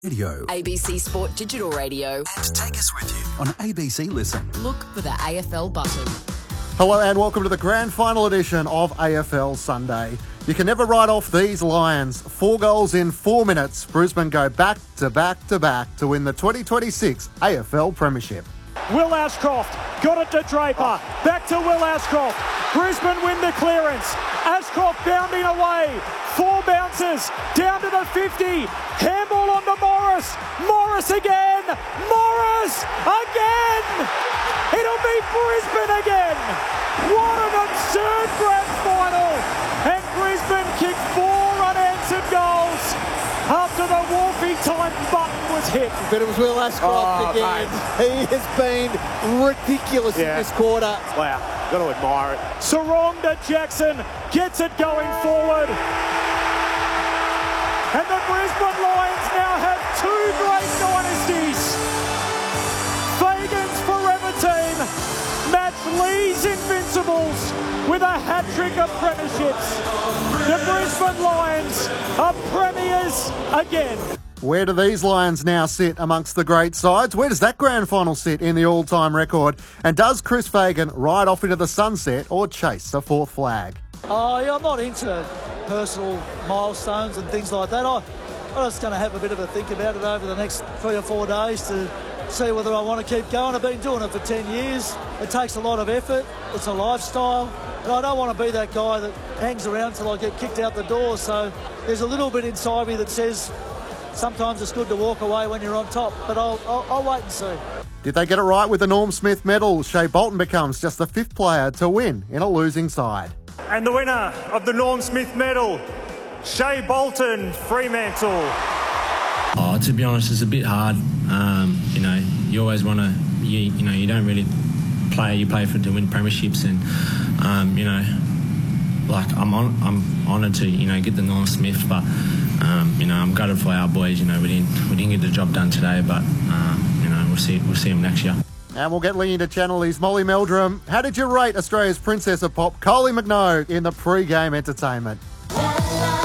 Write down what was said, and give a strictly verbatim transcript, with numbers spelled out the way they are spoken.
Radio. A B C Sport Digital Radio. And take us with you on A B C Listen. Look for the A F L button. Hello and welcome to the grand final edition of A F L Sunday. You can never write off these Lions. Four goals in four minutes. Brisbane go back to back to back to win the twenty twenty-six A F L Premiership. Will Ashcroft got it to Draper. Back to Will Ashcroft. Brisbane win the clearance. Ashcroft bounding away. Four bounces down to the fifty. Handball on to Morris. Morris again. Morris again. It'll be Brisbane again. What an absurd grand final. And Brisbane kicked four unanswered goals after the Wolfie time button was hit. But it was Will Ashcroft oh, again. Mate. He has been ridiculous yeah. in this quarter. Wow, got to admire it. Sarongda Jackson gets it going forward. And the Brisbane Lions now have two great dynasties. Fagan's forever team match Lee's Invincibles with a hat-trick of premierships. The Brisbane Lions are premiers again. Where do these Lions now sit amongst the great sides? Where does that grand final sit in the all-time record? And does Chris Fagan ride off into the sunset or chase a fourth flag? Oh, yeah, I'm not into personal milestones and things like that. I, I'm just going to have a bit of a think about it over the next three or four days to see whether I want to keep going. I've been doing it for ten years. It takes a lot of effort. It's a lifestyle. And I don't want to be that guy that hangs around till I get kicked out the door. So there's a little bit inside me that says sometimes it's good to walk away when you're on top. But I'll, I'll, I'll wait and see. Did they get it right with the Norm Smith medal? Shea Bolton becomes just the fifth player to win in a losing side. And the winner of the Norm Smith medal, Shea Bolton, Fremantle. Oh, to be honest, it's a bit hard. Um, you know, you always want to, you, you know, you don't really play. You play for to win premierships, and um, you know, like I'm on, I'm honoured to, you know, get the Norm Smith, but um, you know, I'm gutted for our boys. You know, we didn't, we didn't get the job done today, but um, you know, we'll see, we'll see them next year. And we'll get Lee into Channel E's Molly Meldrum. How did you rate Australia's Princess of Pop, Kylie Minogue, in the pre-game entertainment?